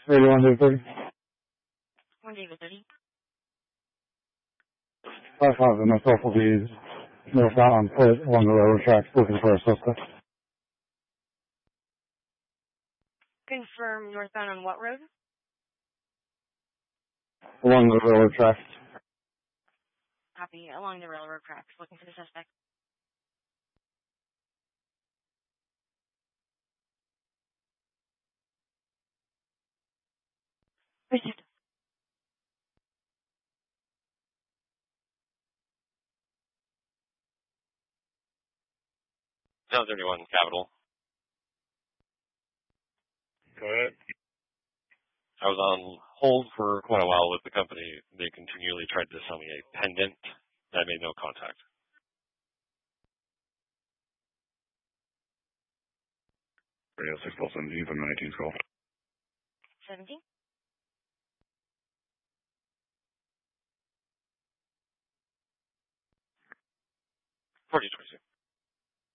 31 to 30. 1 David 30. 5 myself will be northbound on foot along the railroad tracks looking for a suspect. Confirm northbound on what road? Along the railroad tracks. Copy. Along the railroad tracks, looking for the suspect. Received. 731 Capital. Go ahead. I was on hold for quite a while with the company. They continually tried to sell me a pendant. I made no contact. Radio 617 from 19 call. 17. 4020.